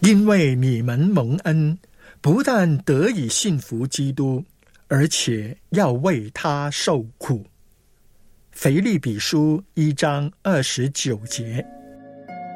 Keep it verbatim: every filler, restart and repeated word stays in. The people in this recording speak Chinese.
因为你们蒙恩，不但得以信服基督，而且要为他受苦。腓立比书一章二十九节。